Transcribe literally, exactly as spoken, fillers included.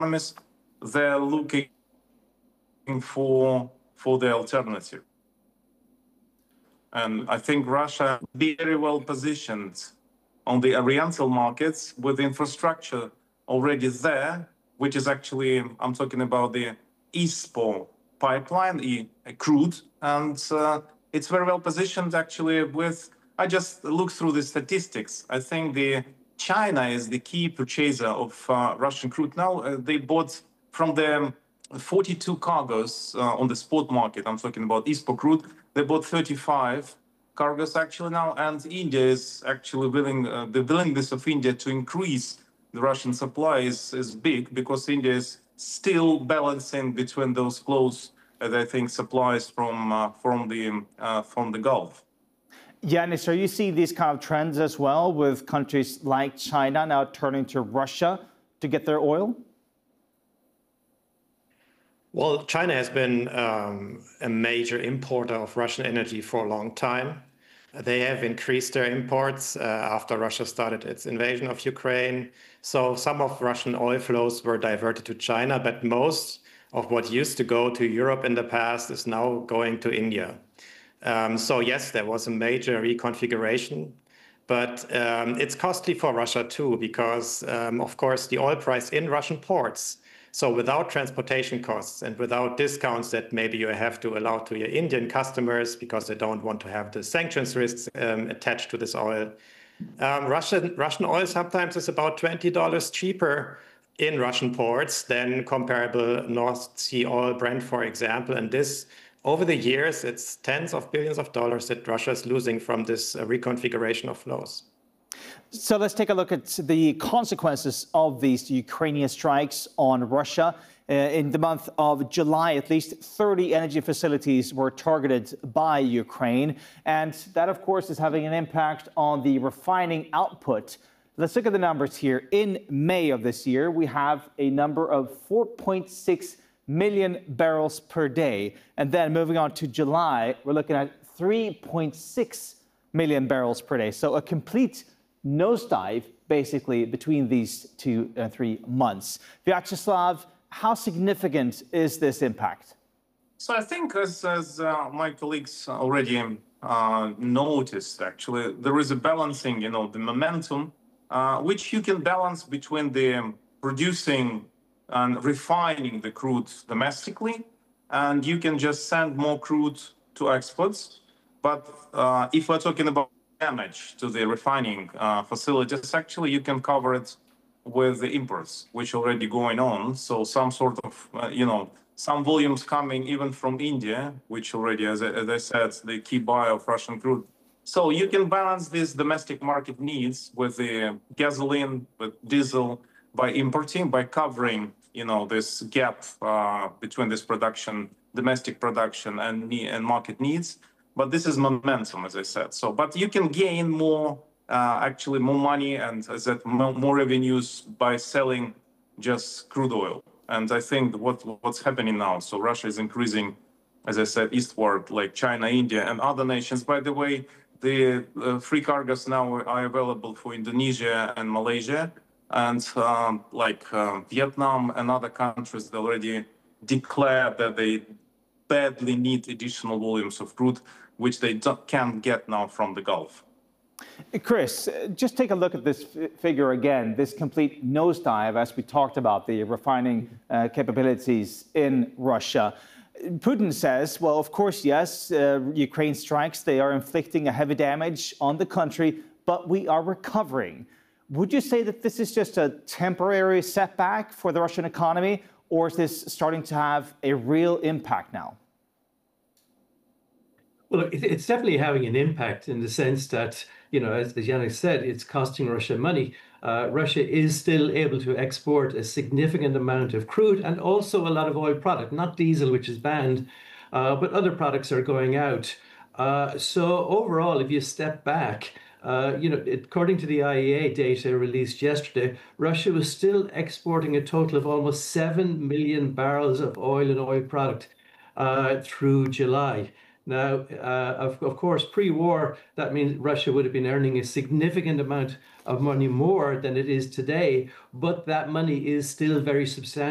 economies, they're looking for for the alternative. And I think Russia is very well positioned on the Oriental markets with infrastructure already there, which is actually, I'm talking about the ISPO pipeline, e, crude, and uh, it's very well positioned actually with, I just looked through the statistics. I think the China is the key purchaser of uh, Russian crude now. Uh, they bought from the forty-two cargoes uh, on the spot market. I'm talking about ISPO crude. They bought thirty-five cargoes actually now, and India is actually willing, uh, the willingness of India to increase the Russian supply is, is big because India is still balancing between those flows, as I think, supplies from uh, from the uh, from the Gulf. Yanis, so you see these kind of trends as well with countries like China now turning to Russia to get their oil? Well, China has been um, a major importer of Russian energy for a long time. They have increased their imports uh, after Russia started its invasion of Ukraine. So some of Russian oil flows were diverted to China, but most of what used to go to Europe in the past is now going to India. Um, so yes, there was a major reconfiguration, but um, it's costly for Russia too, because um, of course the oil price in Russian ports, so without transportation costs and without discounts that maybe you have to allow to your Indian customers because they don't want to have the sanctions risks um, attached to this oil. Um, Russian, Russian oil sometimes is about twenty dollars cheaper in Russian ports than comparable North Sea oil, Brent, for example. And this, over the years, it's tens of billions of dollars that Russia is losing from this uh, reconfiguration of flows. So let's take a look at the consequences of these Ukrainian strikes on Russia. Uh, in the month of July, at least thirty energy facilities were targeted by Ukraine. And that, of course, is having an impact on the refining output. Let's look at the numbers here. In May of this year, we have a number of four point six million barrels per day. And then moving on to July, we're looking at three point six million barrels per day. So a complete nosedive, basically, between these two uh, three months. Vyacheslav, how significant is this impact? So I think, as, as uh, my colleagues already uh, noticed, actually, there is a balancing, you know, the momentum, uh, which you can balance between the producing and refining the crude domestically, and you can just send more crude to exports. But uh, if we're talking about damage to the refining uh, facilities, actually you can cover it with the imports, which already going on. So some sort of, uh, you know, some volumes coming even from India, which already, as I, as I said, the key buyer of Russian crude. So you can balance these domestic market needs with the gasoline, with diesel, by importing, by covering, you know, this gap uh, between this production, domestic production and, and market needs. But this is momentum, as I said. So, but you can gain more, uh, actually more money and as that more, more revenues by selling just crude oil. And I think what what's happening now. So Russia is increasing, as I said, eastward, like China, India, and other nations. By the way, the uh, free cargoes now are available for Indonesia and Malaysia, and um, like uh, Vietnam and other countries that already declared that they badly need additional volumes of crude, which they can't get now from the Gulf. Chris, just take a look at this figure again, this complete nosedive, as we talked about the refining uh, capabilities in Russia. Putin says, well, of course, yes, uh, Ukraine strikes, they are inflicting a heavy damage on the country, but we are recovering. Would you say that this is just a temporary setback for the Russian economy, or is this starting to have a real impact now? Well, it's definitely having an impact in the sense that, you know, as, as Yanis said, it's costing Russia money. Uh, Russia is still able to export a significant amount of crude and also a lot of oil product, not diesel, which is banned, uh, but other products are going out. Uh, so overall, if you step back, uh, you know, according to the I E A data released yesterday, Russia was still exporting a total of almost seven million barrels of oil and oil product uh, through July. Now, uh, of, of course, pre-war, that means Russia would have been earning a significant amount of money more than it is today, but that money is still very substantial.